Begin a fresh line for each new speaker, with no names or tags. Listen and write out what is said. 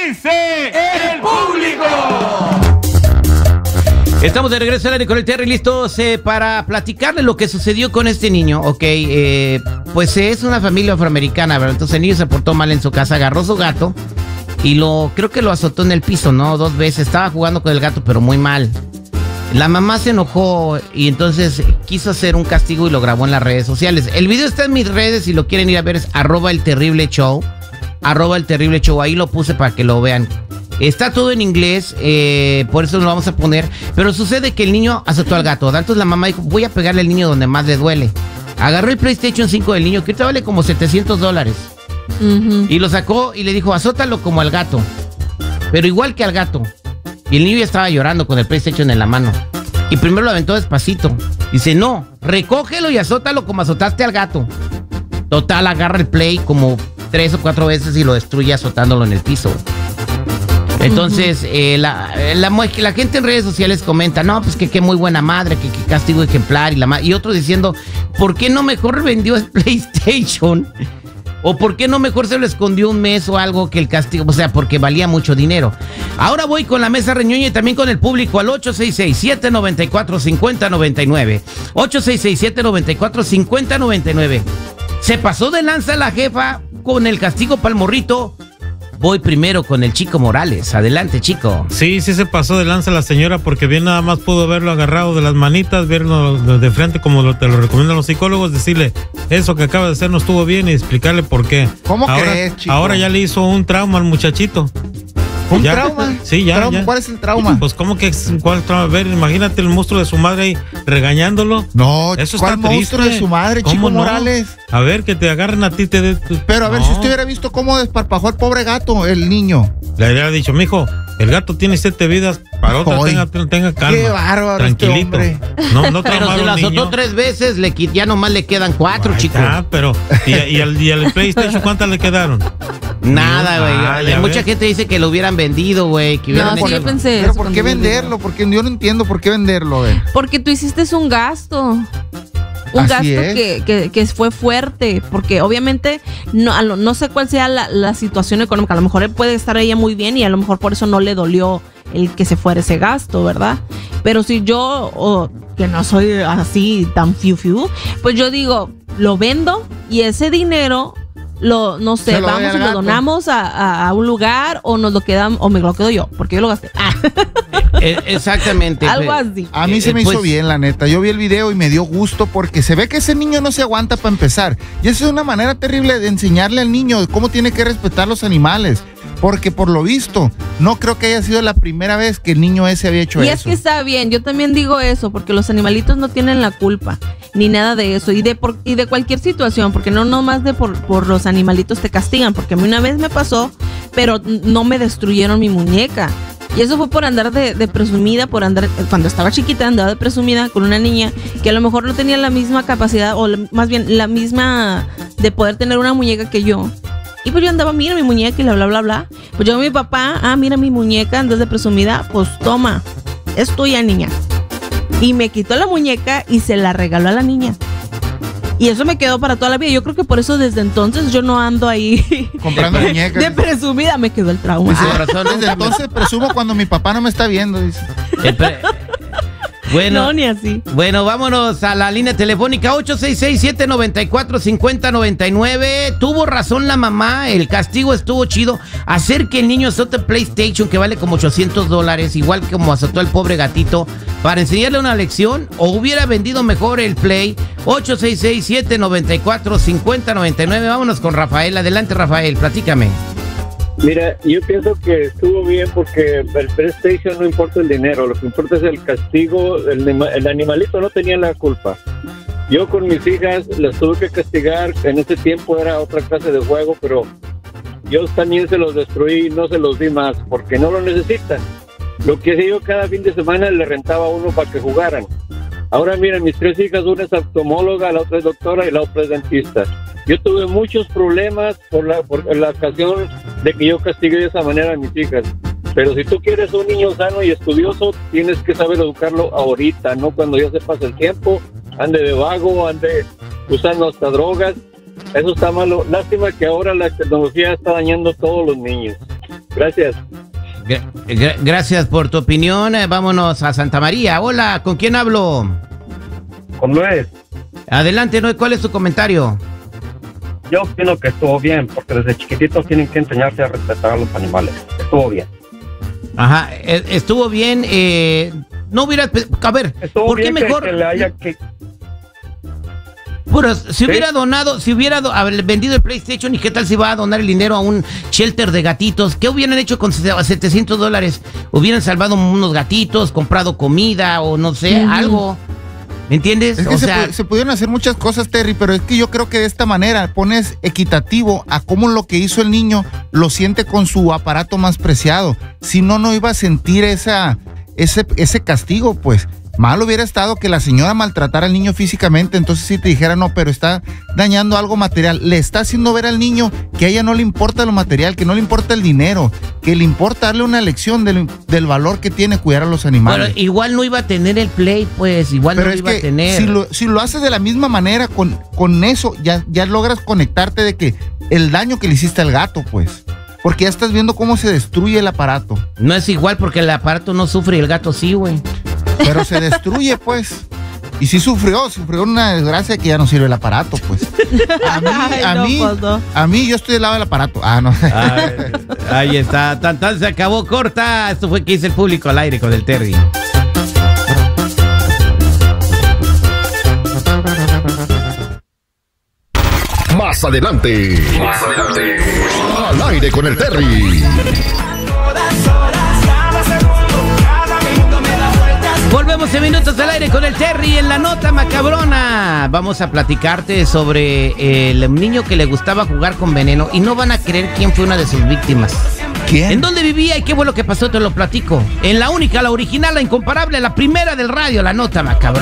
dice el público?
Estamos de regreso al aire con el Terry, listos para platicarle lo que sucedió con este niño. Ok, pues es una familia afroamericana, ¿verdad? Entonces el niño se portó mal en su casa, agarró su gato y creo que lo azotó en el piso, ¿no? 2 veces. Estaba jugando con el gato, pero muy mal. La mamá se enojó y entonces quiso hacer un castigo y lo grabó en las redes sociales. El video está en mis redes, si lo quieren ir a ver es @elterribleshow. @elterribleshow, ahí lo puse para que lo vean. Está todo en inglés, por eso lo vamos a poner. Pero sucede que el niño azotó al gato. Entonces la mamá dijo, voy a pegarle al niño donde más le duele. Agarró el PlayStation 5 del niño, que ahorita vale como $700. Y lo sacó y le dijo, azótalo como al gato. Pero igual que al gato. Y el niño ya estaba llorando con el PlayStation en la mano. Y primero lo aventó despacito. Dice, no, recógelo y azótalo como azotaste al gato. Total, agarra el Play como 3 o 4 veces y lo destruye azotándolo en el piso. Entonces, la gente en redes sociales comenta, no, pues que muy buena madre, que castigo ejemplar, y otros diciendo, ¿por qué no mejor vendió el PlayStation? ¿O por qué no mejor se lo escondió un mes o algo que el castigo? O sea, porque valía mucho dinero. Ahora voy con la mesa reñoña y también con el público al 866-794-5099. 866-794-5099. Se pasó de lanza la jefa con el castigo para el morrito. Voy primero con el Chico Morales. Adelante, Chico.
Sí se pasó de lanza la señora porque bien nada más pudo verlo agarrado de las manitas, verlo de frente como te lo recomiendan los psicólogos, decirle eso que acaba de hacer no estuvo bien y explicarle por qué.
¿Cómo crees, Chico?
Ahora ya le hizo un trauma al muchachito.
¿Un trauma?
Sí, ya.
¿Cuál es el trauma?
Pues, ¿cómo que cuál trauma? A ver, imagínate el monstruo de su madre ahí regañándolo.
No,
eso
¿cuál
está
monstruo
triste?
de su madre, Chico Morales?
A ver, que te agarren a ti.
Pero a ver, si usted hubiera visto cómo desparpajó al pobre gato, el niño.
Le habría dicho, mijo, el gato tiene 7 vidas, para otra tenga calma.
Qué bárbaro,
tranquilito.
No
pero si lo azotó 3 veces, ya nomás le quedan 4, Chico.
Pero, ¿y al PlayStation cuántas le quedaron?
Nada, güey. Mucha gente dice que lo hubieran vendido, güey.
No, sí, yo pensé
pero
eso.
¿por qué venderlo? Porque yo no entiendo por qué venderlo, güey.
Porque tú hiciste un gasto. Un gasto que fue fuerte, porque obviamente no sé cuál sea la situación económica. A lo mejor puede estar ella muy bien y a lo mejor por eso no le dolió el que se fuera ese gasto, ¿verdad? Pero si yo, que no soy así tan fiu, pues yo digo, lo vendo y ese dinero no sé, vamos y lo donamos a un lugar o nos lo quedan o me lo quedo yo, porque yo lo gasté.
Exactamente.
Algo así.
A mí se me hizo bien, la neta. Yo vi el video y me dio gusto porque se ve que ese niño no se aguanta para empezar. Y esa es una manera terrible de enseñarle al niño cómo tiene que respetar los animales. Porque por lo visto, no creo que haya sido la primera vez que el niño ese había hecho eso.
Y es que está bien, yo también digo eso, porque los animalitos no tienen la culpa, ni nada de eso, y de cualquier situación, porque no nomás por los animalitos te castigan, porque a mí una vez me pasó, pero no me destruyeron mi muñeca. Y eso fue por andar de presumida, cuando estaba chiquita andaba de presumida con una niña que a lo mejor no tenía la misma capacidad, o más bien la misma de poder tener una muñeca que yo. Y pues yo andaba, mira mi muñeca y bla, bla, bla, bla. Pues yo a mi papá, mira mi muñeca, andas de presumida, pues toma, es tuya, niña. Y me quitó la muñeca y se la regaló a la niña. Y eso me quedó para toda la vida. Yo creo que por eso desde entonces yo no ando ahí
comprando muñecas.
De presumida me quedó el trauma.
Desde entonces presumo cuando mi papá no me está viendo, dice.
Bueno,
no, ni así.
Bueno, vámonos a la línea telefónica 866-794-5099. Tuvo razón la mamá, el castigo estuvo chido. Hacer que el niño azote PlayStation, que vale como $800, igual que como azotó el pobre gatito, para enseñarle una lección, o hubiera vendido mejor el Play. 866-794-5099. Vámonos con Rafael. Adelante, Rafael, platícame.
Mira, yo pienso que estuvo bien porque el PlayStation no importa el dinero, lo que importa es el castigo. El animalito no tenía la culpa. Yo con mis hijas las tuve que castigar. En ese tiempo era otra clase de juego, pero yo también se los destruí y no se los di más porque no lo necesitan. Lo que hacía yo cada fin de semana le rentaba a uno para que jugaran. Ahora mira, mis 3 hijas, una es oftalmóloga, la otra es doctora y la otra es dentista. Yo tuve muchos problemas por la ocasión de que yo castigué de esa manera a mis hijas. Pero si tú quieres un niño sano y estudioso, tienes que saber educarlo ahorita, no cuando ya se pasa el tiempo, ande de vago, ande usando hasta drogas. Eso está malo. Lástima que ahora la tecnología está dañando a todos los niños. Gracias.
Gracias por tu opinión. Vámonos a Santa María. Hola, ¿con quién hablo?
Con Luis.
Adelante, Noé, ¿cuál es tu comentario?
Yo opino que estuvo bien, porque desde chiquititos tienen que enseñarse a respetar a los animales. Estuvo bien.
Ajá, estuvo bien. No hubiera... A ver,
Estuvo
¿por qué
bien
mejor...?
que le haya que...
Bueno, si hubiera donado, si hubiera vendido el PlayStation, ¿y qué tal si va a donar el dinero a un shelter de gatitos? ¿Qué hubieran hecho con $700? Hubieran salvado unos gatitos, comprado comida o no sé, algo. ¿Me entiendes?
Es que se pudieron hacer muchas cosas, Terry, pero es que yo creo que de esta manera pones equitativo a cómo lo que hizo el niño lo siente con su aparato más preciado. Si no, no iba a sentir ese castigo, pues. Mal hubiera estado que la señora maltratara al niño físicamente, entonces si te dijera, no, pero está dañando algo material, le está haciendo ver al niño que a ella no le importa lo material, que no le importa el dinero, que le importa darle una lección del valor que tiene cuidar a los animales.
Bueno, igual no iba a tener el Play, pues, igual pero no lo iba a tener.
Si lo haces de la misma manera, con eso, ya logras conectarte de que el daño que le hiciste al gato, pues. Porque ya estás viendo cómo se destruye el aparato.
No es igual porque el aparato no sufre y el gato sí, güey.
Pero se destruye, pues. Y sí sufrió una desgracia que ya no sirve el aparato, pues. A mí, yo estoy del lado del aparato. No.
Ahí está. Tan se acabó corta. Esto fue que hizo el público al aire con el Terry.
Más adelante. Al aire con el Terry.
Volvemos en minutos al aire con el Terry en la nota macabrona. Vamos a platicarte sobre el niño que le gustaba jugar con veneno y no van a creer quién fue una de sus víctimas.
¿Quién?
¿En dónde vivía y qué fue lo que pasó? Te lo platico. En la única, la original, la incomparable, la primera del radio, la nota macabrona.